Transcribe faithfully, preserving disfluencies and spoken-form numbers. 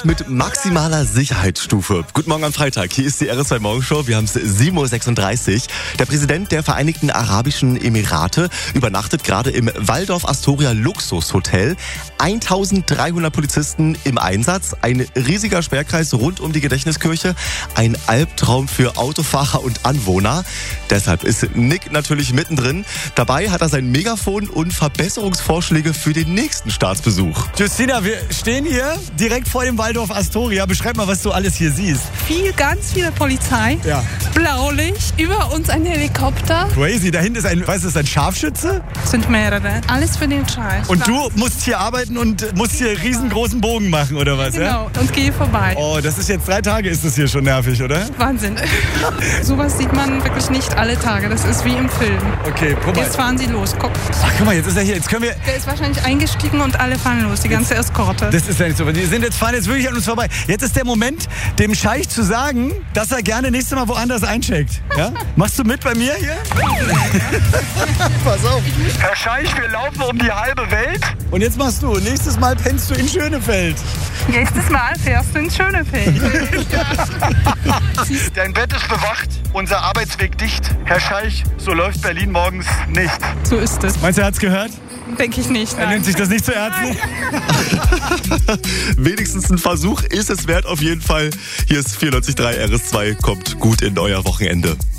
Mit maximaler Sicherheitsstufe. Guten Morgen am Freitag. Hier ist die R S zwei Morgenshow. Wir haben es sieben Uhr sechsunddreißig. Der Präsident der Vereinigten Arabischen Emirate übernachtet gerade im Waldorf Astoria Luxushotel. eintausenddreihundert Polizisten im Einsatz. Ein riesiger Sperrkreis rund um die Gedächtniskirche. Ein Albtraum für Autofahrer und Anwohner. Deshalb ist Nick natürlich mittendrin. Dabei hat er sein Megafon und Verbesserungsvorschläge für den nächsten Staatsbesuch. Justina, wir stehen hier direkt vor dem Waldorf Astoria. Beschreib mal, was du alles hier siehst. Viel, ganz viele Polizei. Ja. Blaulicht. Über uns ein Helikopter. Crazy. Da hinten ist ein, was ist das, ein Scharfschütze? Sind mehrere. Alles für den Scheiß. Und du musst hier arbeiten und musst hier riesengroßen Bogen machen, oder was? Genau. Ja? Und gehe vorbei. Oh, das ist jetzt drei Tage, ist das hier schon nervig, oder? Wahnsinn. Sowas sieht man wirklich nicht alle Tage. Das ist wie im Film. Okay, guck mal. Jetzt fahren sie los. Guck. Ach, guck mal, jetzt ist er hier. Jetzt können wir... Der ist wahrscheinlich eingestiegen und alle fahren los. Die ganze Eskorte. Das ist ja nicht so. Die sind jetzt, fahren jetzt wirklich an uns vorbei. Jetzt ist der Moment, dem Scheich zu sagen, dass er gerne nächstes Mal woanders eincheckt. Ja? Machst du mit bei mir hier? Pass auf. Herr Scheich, wir laufen um die halbe Welt. Und jetzt machst du. Nächstes Mal pennst du in Schönefeld. Nächstes Mal fährst du ins Schönefeld. Dein Bett ist bewacht, unser Arbeitsweg dicht. Herr Scheich, so läuft Berlin morgens nicht. So ist es. Meinst du, er hat's gehört? Denke ich nicht. Er nimmt sich das nicht zu Herzen. Wenigstens ein Versuch ist es wert auf jeden Fall. Hier ist vierundneunzig Komma drei R S zwei. Kommt gut in euer Wochenende.